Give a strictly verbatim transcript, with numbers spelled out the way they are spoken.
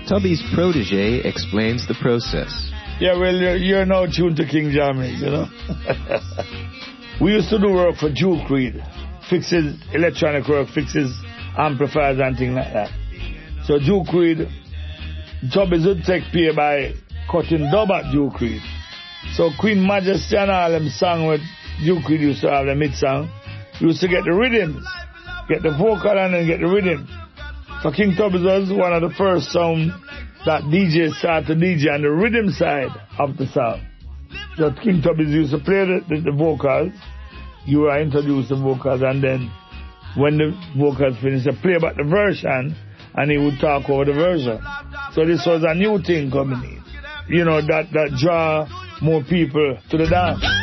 Tubby's protege explains the process. Yeah, well, you're, you're now tuned to King Jammy, you know. We used to do work for Duke Reid. Fixes electronic work, fixes amplifiers and things like that. So Duke Reid, Tubby's would take pay by cutting dub at Duke Reid. So Queen Majesty and all them song with Duke Reid used to have the mid song. You used to get the rhythms, get the vocal and then get the rhythm. So King Tubby's was one of the first songs that D Js started to D J on the rhythm side of the song. So King Tubby's used to play the, the, the vocals. You were introduced the vocals, and then when the vocals finished, they play back the version, and he would talk over the version. So this was a new thing coming in. You know, that, that draw more people to the dance.